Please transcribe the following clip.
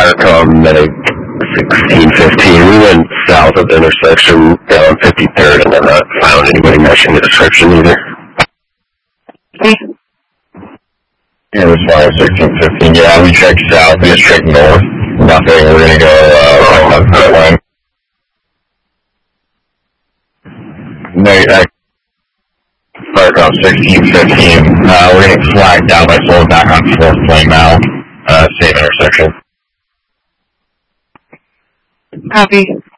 Firecom Medic 1615. We went south of the intersection down 53rd, and I've not found anybody matching the description either. Yeah, as far as 1615, yeah, we checked south, we just checked north. Nothing, we're gonna go, right on that line. No, Firecom 1615, we're getting flagged down by slowing back on 4th Lane now, same intersection. Copy.